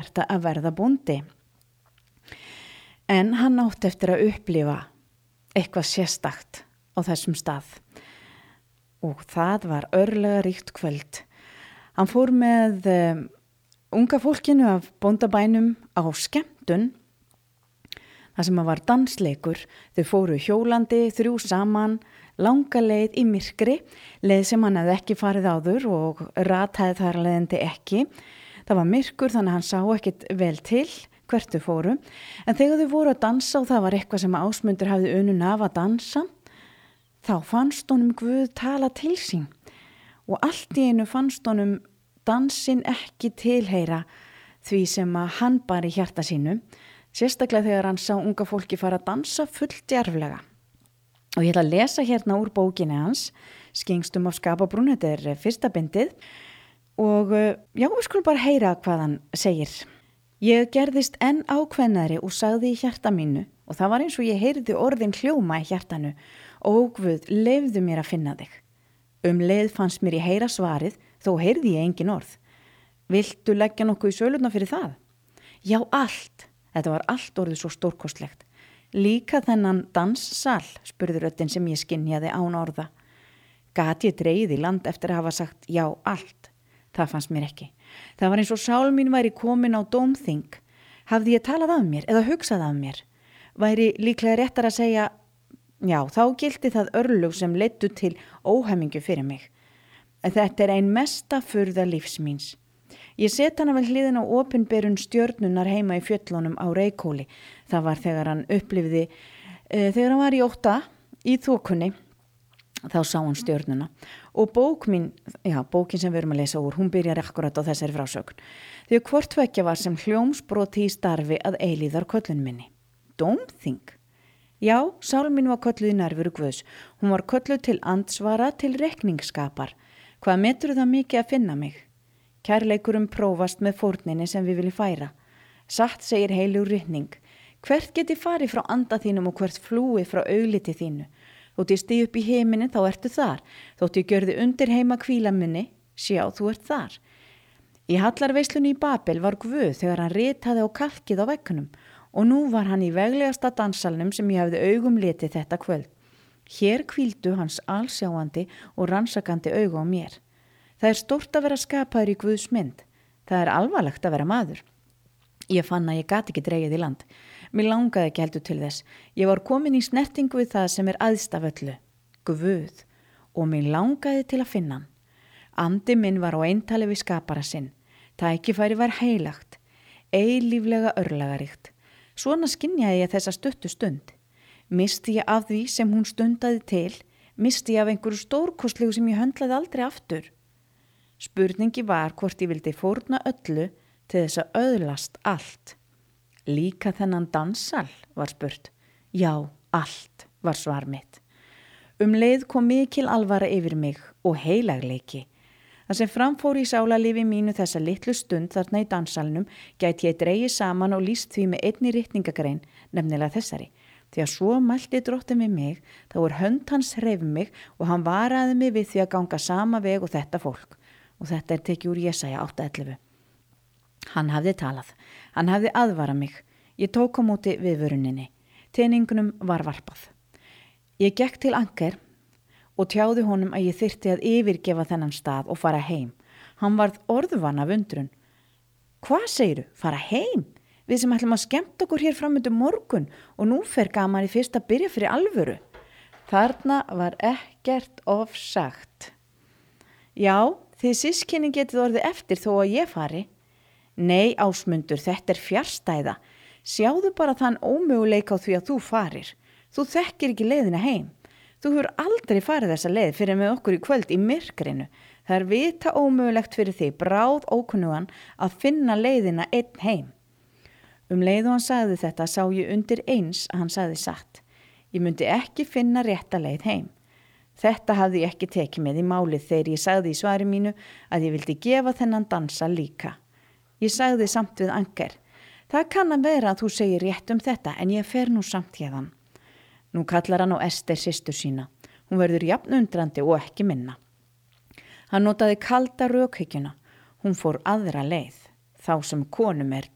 hjarta að verða bóndi. En hann átti eftir að upplifa eitthvað sérstakt á þessum stað. Og það var örlega ríkt kvöld. Hann fór með unga fólkinu af bóndabænum á skemmtun. Það sem var dansleikur. Þau fóru hjólandi, 3 saman, langa leið í myrkri, leið sem hann hefði ekki farið áður og rataði þar leiðandi ekki. Það var myrkur þannig að hann sá ekkit vel til hvert þau fóru. En þegar þau voru að dansa og það var eitthvað sem Ásmundur hafði unun af að dansa, þá fannst honum Guð tala til sín. Og allt í einu fannst honum dansinn ekki tilheyra því sem að hann bar í hjarta sínu. Sérstaklega þegar hann sá unga fólki fara að dansa fullt djarflega. Og ég ætla að lesa hérna úr bókinni hans, Skingstum á Skapabrún, þetta er fyrsta bindið. Og já, við skulum bara heyra hvað hann segir. Ég gerðist enn ákveðnari og sagði í hjarta mínu, og það var eins og ég heyrði orðin hljóma í hjartanu, og Guð, leyfðu mér að finna þig. Leið fannst mér ég heyra svarið, þó heyrði ég engin orð. Viltu leggja nokkuð í sölurnar fyrir það? Já, allt. Þetta var allt orðið svo stórkostlegt. Líka þennan danssal, spurði röddin sem ég skynjaði án orða. Gat ég dregið í land eftir að hafa sagt já, allt? Það fannst mér ekki. Það var eins og sál mín væri komin á dómþing. Hafði ég talað af mér eða hugsað af mér? Væri líklega réttar að segja, já, þá gilti það örlög sem leiddu til óhemmingu fyrir mig. Þetta er ein mesta furða lífs míns. Ég set hana vel hliðin á opinberun stjörnunar heima í fjöllunum á Reykjóli. Það var þegar hann upplifði, þegar hann var í 8 í þokunni, þá sá hann stjörnuna. Og bókin sem við erum að lesa úr, hún byrjar akkurat á þessari frásögn. Þegar hvort tveggja var sem hljómsbroti í starfi að eilíðar köllun minni. Dómþing? Já, sál mín var kölluð í nærveru Guðs. Hún var kölluð til andsvara til reikningsskapar. Hvað metur það mikið að finna mig? Kærleikurum prófast með fórninni sem við viljum færa. Satt segir heilug ritning. Hvert geti farið frá anda þínum og hvert flúið frá augliti þínu? Þótt ég stíð upp í heiminin, þá ertu þar. Þótt ég gjörði undir heima hvíla minni, sjá, þú ert þar. Í hallarveislunni í Babel var Guð þegar hann ritaði á kalkið á veggnum og nú var hann í veglegasta dansalnum sem ég hafði augum litið þetta kvöld. Hér hvíldu hans allsjáandi og rannsakandi augu á mér. Það er stórt að vera skapaður í Guðs mynd. Það er alvarlegt að vera maður. Ég fann að ég gat ekki dregið í land. Mér langaði ekki heldur til þess. Ég var komin í snertingu við það sem er æðst af öllu. Guð. Og mér langaði til að finna hann. Andi minn var á eintali við skapara sinn. Tækifæri var heilagt. Eilíflega örlagaríkt. Svona skynjaði ég þessa stuttu stund. Misti ég af því sem hún stundaði til. Misti ég af einhverju stórkostlegu sem ég höndlaði aldrei aftur. Spurningi var hvort ég vildi fórna öllu til þess að öðlast allt. Líka þennan danssal, var spurt. Já, allt, var svar mitt. Leið kom mikil alvara yfir mig og heilagleiki. Það sem framfór í sálarlífi mínu þessa litlu stund þarna í danssalnum gæti ég dregið saman og lýst því með einni ritningagrein, nefnilega þessari. Því að svo mælti Drottinn við mig, þá hönd hans hreyf mig og hann varaði mig við því að ganga sama veg og þetta fólk. Og þetta er tekið úr Jesaja 8:11. Hann hafði talað. Hann hafði aðvarað mig. Ég tók á móti viðvöruninni. Teningunum var varpað. Ég gekk til Anker og tjáði honum að ég þyrfti að yfirgefa þennan stað og fara heim. Hann varð orðvann af undrun. Hvað segirðu? Fara heim? Við sem ætlum að skemmta okkur hér framöndu morgun og nú fer gaman í fyrst að byrja fyrir alvöru. Þarna var ekkert ofsagt. Já, þið systkinin getið orðið eftir þó að ég fari. Nei, Ásmundur, þetta er fjarstæða. Sjáðu bara þann ómöguleika á því að þú farir. Þú þekkir ekki leiðina heim. Þú hefur aldrei farið þessa leið fyrir með okkur í kvöld í myrkrinu. Það er vita ómögulegt fyrir þig, bráð ókunnugan, að finna leiðina einn heim. Leið og hann sagði þetta sá ég undir eins að hann sagði satt. Ég myndi ekki finna rétta leið heim. Þetta hafði ég ekki tekið með í málið þegar ég sagði í svari mínu að ég vildi gefa þennan dansa líka. Ég sagði samt við Anker. Það kann að vera að þú segir rétt þetta en ég fer nú samt hérðan. Nú kallar hann á Ester systur sína. Hún verður jafn undrandi og ekki minna. Hann notaði kalda rökhyggjuna. Hún fór aðra leið. Þá sem konum er